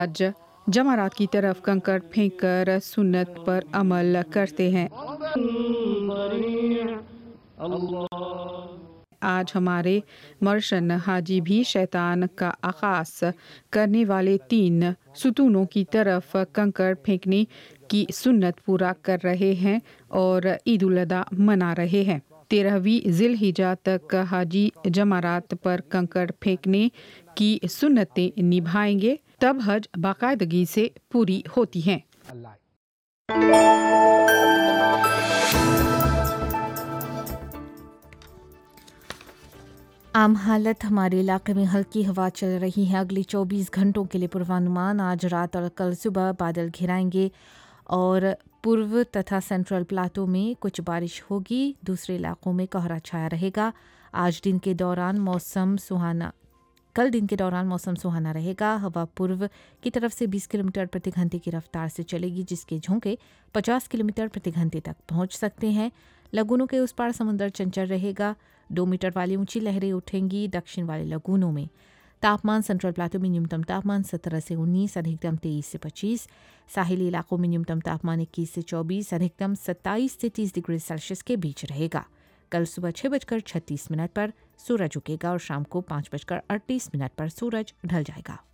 आज जमारात की तरफ कंकड़ फेंक कर सुन्नत पर अमल करते हैं। आज हमारे मर्शन हाजी भी शैतान का आगाज करने वाले 3 सुतूनों की तरफ कंकड़ फेंकने की सुन्नत पूरा कर रहे हैं और ईद उल अदा मना रहे हैं। 13वीं जिलहिजा तक हाजी जमारात पर कंकड़ फेंकने की सुन्नतें निभाएंगे, तब हज बाकायदगी से पूरी होती हैं। आम हालत हमारे इलाके में हल्की हवा चल रही है। अगले 24 घंटों के लिए पूर्वानुमान, आज रात और कल सुबह बादल घिराएंगे और पूर्व तथा सेंट्रल प्लाटो में कुछ बारिश होगी, दूसरे इलाकों में कोहरा छाया रहेगा। आज दिन के दौरान मौसम सुहाना कल दिन के दौरान मौसम सुहाना रहेगा। हवा पूर्व की तरफ से 20 किलोमीटर प्रति घंटे की रफ्तार से चलेगी, जिसके झोंके 50 किलोमीटर प्रति घंटे तक पहुंच सकते हैं। लगूनों के उस पार समुद्र चंचल रहेगा। 2 मीटर वाली ऊंची लहरें उठेंगी। दक्षिण वाले लगूनों में तापमान सेंट्रल प्लाटो में न्यूनतम तापमान 17 से 19, अधिकतम 23 से 25। साहिली इलाकों में न्यूनतम तापमान 21 से 24, अधिकतम 27 से 30 डिग्री सेल्सियस के बीच रहेगा। कल सुबह 6:36 पर सूरज उगेगा और शाम को 5:38 पर सूरज ढल जाएगा।